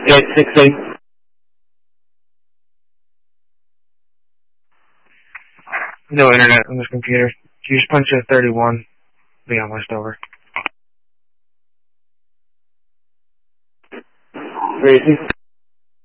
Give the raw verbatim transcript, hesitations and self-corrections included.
eight six eight. No internet on this computer. You just punch in thirty-one. Leon Westover. Crazy.